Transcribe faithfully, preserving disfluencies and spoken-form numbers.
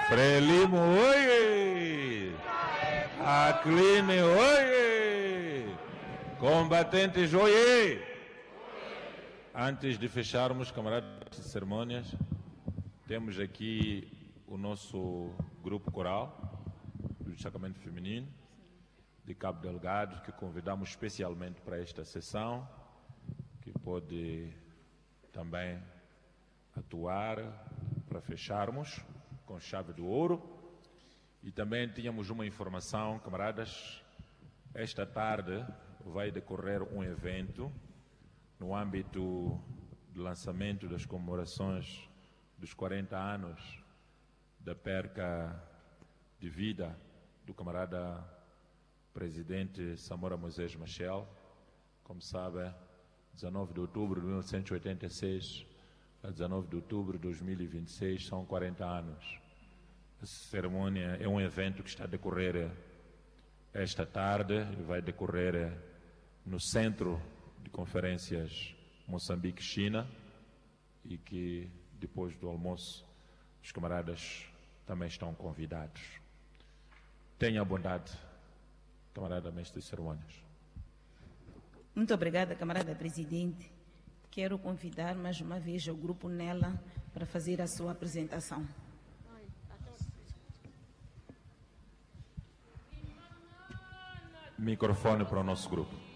Frelimo, oi! Acline, oi! Combatentes, oi! Antes de fecharmos, camaradas de cerimônias, temos aqui o nosso grupo coral do destacamento feminino de Cabo Delgado, que convidamos especialmente para esta sessão, que pode também atuar para fecharmos com chave de ouro. E também tínhamos uma informação, camaradas, esta tarde vai decorrer um evento no âmbito do lançamento das comemorações dos quarenta anos da perca de vida do camarada presidente Samora Moisés Machel. Como sabem, dezenove de outubro de mil novecentos e oitenta e seis a dezenove de outubro de dois mil e vinte e seis são quarenta anos. Essa cerimônia é um evento que está a decorrer esta tarde e vai decorrer no Centro de Conferências Moçambique-China, e que depois do almoço os camaradas também estão convidados. Tenha a bondade, camarada mestre de cerimônias. Muito obrigada, camarada presidente. Quero convidar mais uma vez o grupo Nela para fazer a sua apresentação. Microfone para o nosso grupo.